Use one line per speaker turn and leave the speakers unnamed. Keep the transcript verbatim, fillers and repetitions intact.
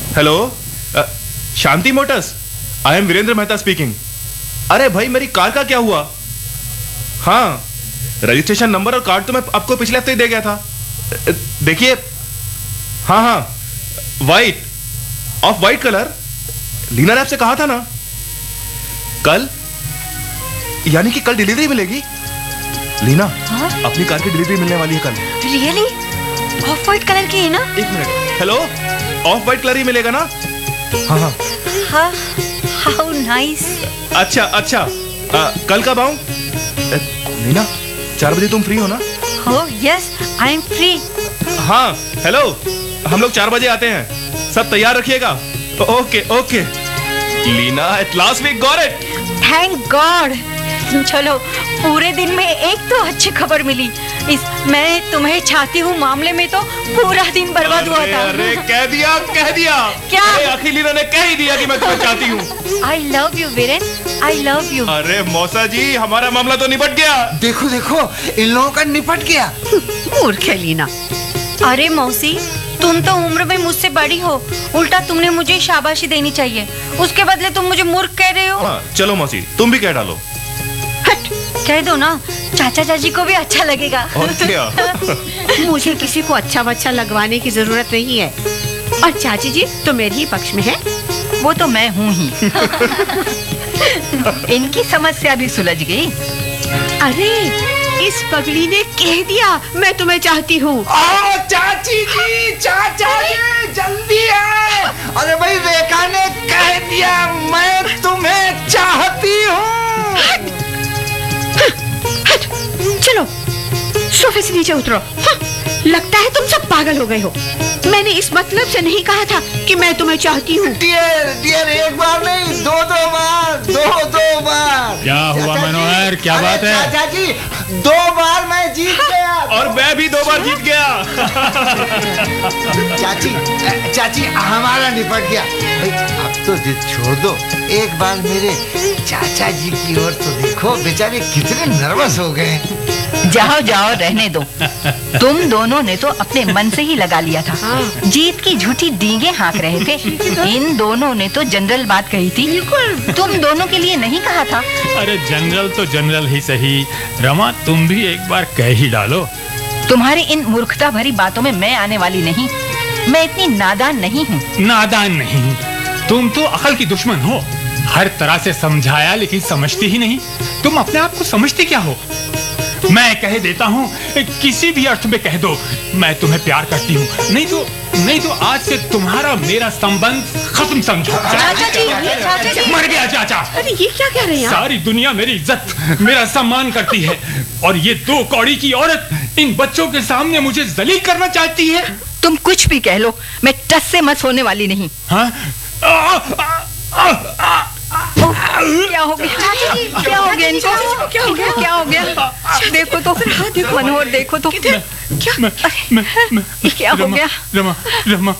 Hello, Shanti Motors, I am Virendra Mehta speaking. अरे भाई, मेरी कार का क्या हुआ? हाँ, रजिस्ट्रेशन नंबर और कार्ड तो मैं आपको पिछले हफ्ते ही दे गया था। देखिए, हाँ हाँ, white, of white colour. Leena ने आपसे कहा था ना कल, यानी कि कल डिलीवरी मिलेगी। लीना, हाँ? अपनी कार की डिलीवरी मिलने वाली है कल।
रियली? ऑफ वाइट कलर की है ना?
एक minute, hello, of white colour ही मिलेगा ना? हाँ हाँ
हाँ, हाउ नाइस।
अच्छा अच्छा, आ, कल कब आऊं? लीना, चार बजे तुम फ्री हो ना?
हो, यस, आई एम फ्री।
हाँ, हेलो, हम लोग चार बजे आते हैं, सब तैयार रखिएगा। Okay okay. Leena, at last we got it.
Thank God. चलो, पूरे दिन में एक तो अच्छी खबर मिली। इस मैं तुम्हें चाहती हूँ मामले में तो पूरा दिन बर्बाद हुआ था।
अरे कह दिया कह दिया
क्या?
आखिर लीना ने कह ही दिया कि मैं तुम्हें चाहती हूँ।
I love you Viren, I love you.
अरे मौसा जी, हमारा मामला तो निपट गया।
देखो देखो, इन लोगों का निपट गया।
मूर्ख है लीना।
अरे मौसी, तुम तो उम्र में मुझसे बड़ी हो, उल्टा तुमने मुझे शाबाशी देनी चाहिए, उसके बदले तुम मुझे मूर्ख कह रहे हो।
हाँ, चलो मौसी, तुम भी कह डालो।
कह दो ना, चाचा चाची को भी अच्छा लगेगा।
और क्या?
मुझे किसी को अच्छा बच्चा लगवाने की जरूरत नहीं है, और चाची जी तो मेरे ही पक्ष में है।
वो तो मैं हूँ ही। इनकी समस्या भी सुलझ गई।
अरे, इस पगली ने कह दिया मैं तुम्हें चाहती हूँ।
आओ चाची जी, चाचा जी, जल्दी आए। अरे भाई, रेखा ने कह दिया मैं तुम्हें चाहती हूँ।
चलो, सोफे से नीचे उतरो। हाँ, लगता है तुम सब पागल हो गए हो। मैंने इस मतलब से नहीं कहा था कि मैं तुम्हें चाहती हूँ।
डियर, डियर, एक बार नहीं, दो दो बार, दो दो बार।
क्या हुआ मनोहर, क्या बात है?
चाचा जी, दो बार मैं जीत गया।
और मैं भी दो बार जीत गया।
चाची, चाची, हमारा निपट गया। भाई, अब तो जिद छोड़ दो, एक बार मेरे चाचा जी की ओर तो देखो, बेचारे कितने नर्वस हो गए।
जाओ जाओ, रहने दो। तुम दोनों ने तो अपने मन से ही लगा लिया था। जीत की झूठी डींगे हाँक रहे थे। इन दोनों ने तो जनरल बात कही थी, तुम दोनों के लिए नहीं कहा था।
अरे जनरल तो जनरल ही सही, रमा तुम भी एक बार कह ही डालो।
तुम्हारी इन मूर्खता भरी बातों में मैं आने वाली नहीं। मैं इतनी नादान नहीं हूँ।
नादान नहीं, तुम तो अकल की दुश्मन हो। हर तरह से समझाया लेकिन समझती ही नहीं। तुम अपने आप को समझती क्या हो? मैं कह देता हूँ, किसी भी अर्थ में कह दो, मैं तुम्हें प्यार करती हूँ। नहीं तो नहीं तो आज से तुम्हारा मेरा संबंध खत्म समझो।
चाचा जी, चाचा जी।
मर गया चाचा।
अरे ये क्या कह रहे हैं आप?
सारी दुनिया मेरी इज्जत, मेरा सम्मान करती है, और ये दो कौड़ी की औरत इन बच्चों के सामने मुझे जलील करना चाहती है।
तुम कुछ भी कह लो, मैं टस से मत होने वाली नहीं।
हाँ?
क्या हो गया? क्या हो गया इनको? क्या हो गया? क्या हो गया? देखो तो, मनोहर देखो तो, क्या क्या हो गया?
रमा, रमा,